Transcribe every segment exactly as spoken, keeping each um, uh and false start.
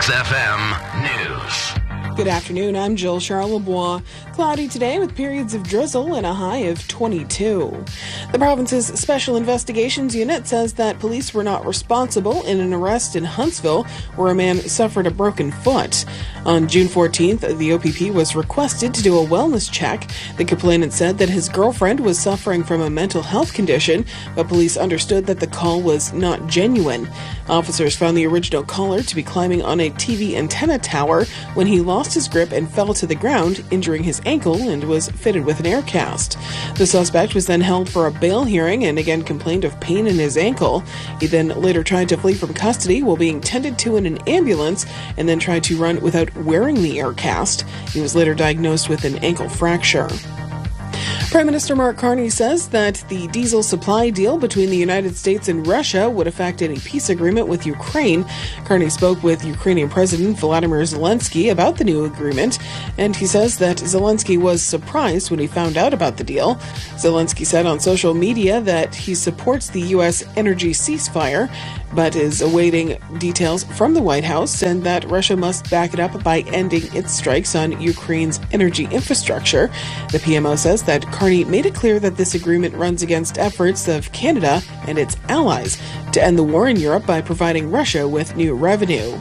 Max F M News. Good afternoon, I'm Jill Charlebois. Cloudy today with periods of drizzle and a high of twenty-two. The province's Special Investigations Unit says that police were not responsible in an arrest in Huntsville where a man suffered a broken foot. On June fourteenth, the O P P was requested to do a wellness check. The complainant said that his girlfriend was suffering from a mental health condition, but police understood that the call was not genuine. Officers found the original caller to be climbing on a T V antenna tower when he lost his grip and fell to the ground, injuring his ankle, and was fitted with an air cast. The suspect was then held for a bail hearing and again complained of pain in his ankle. He then later tried to flee from custody while being tended to in an ambulance and then tried to run without wearing the air cast. He was later diagnosed with an ankle fracture. Prime Minister Mark Carney says that the diesel supply deal between the United States and Russia would affect any peace agreement with Ukraine. Carney spoke with Ukrainian President Volodymyr Zelensky about the new agreement, and he says that Zelensky was surprised when he found out about the deal. Zelensky said on social media that he supports the U S energy ceasefire, but is awaiting details from the White House, and that Russia must back it up by ending its strikes on Ukraine's energy infrastructure. The P M O says that Carney made it clear that this agreement runs against efforts of Canada and its allies to end the war in Europe by providing Russia with new revenue.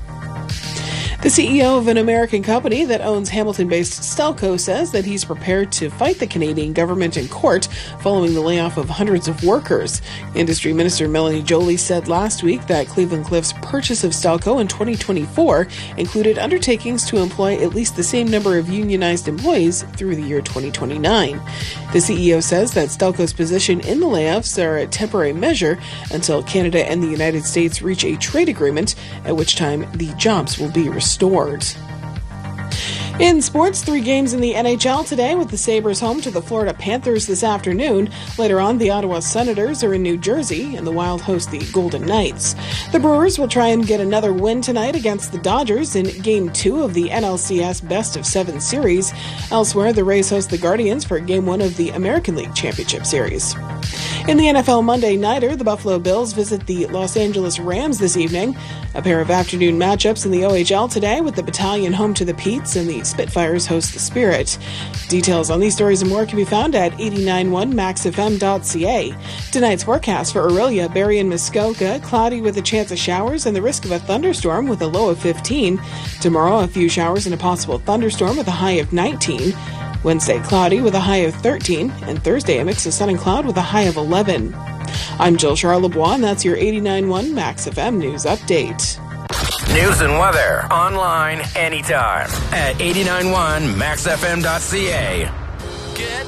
The C E O of an American company that owns Hamilton-based Stelco says that he's prepared to fight the Canadian government in court following the layoff of hundreds of workers. Industry Minister Melanie Joly said last week that Cleveland Cliffs' purchase of Stelco in twenty twenty-four included undertakings to employ at least the same number of unionized employees through the year twenty twenty-nine. The C E O says that Stelco's position in the layoffs are a temporary measure until Canada and the United States reach a trade agreement, at which time the jobs will be restored. Restored. In sports, three games in the N H L today with the Sabres home to the Florida Panthers this afternoon. Later on, the Ottawa Senators are in New Jersey and the Wild host the Golden Knights. The Brewers will try and get another win tonight against the Dodgers in Game two of the N L C S Best of Seven Series. Elsewhere, the Rays host the Guardians for Game one of the American League Championship Series. In the N F L Monday Nighter, the Buffalo Bills visit the Los Angeles Rams this evening. A pair of afternoon matchups in the O H L today with the Battalion home to the Petes and the Spitfires host the Spirit. Details on these stories and more can be found at eight nine one max f m dot c a. Tonight's forecast for Orillia, Barrie, and Muskoka: cloudy with a chance of showers and the risk of a thunderstorm with a low of fifteen. Tomorrow, a few showers and a possible thunderstorm with a high of nineteen. Wednesday, cloudy with a high of thirteen, and Thursday, a mix of sun and cloud with a high of eleven. I'm Jill Charlebois, and that's your eighty-nine point one Max F M News Update. News and weather online anytime at eight nine one max f m dot c a. Get